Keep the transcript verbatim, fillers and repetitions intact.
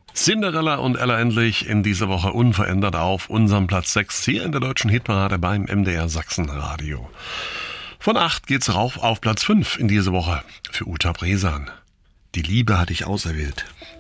Cinderella und Ella Endlich in dieser Woche unverändert auf unserem Platz sechs hier in der deutschen Hitparade beim M D R Sachsenradio. Von acht geht's rauf auf Platz fünf in dieser Woche für Uta Bresan. Die Liebe hat dich auserwählt.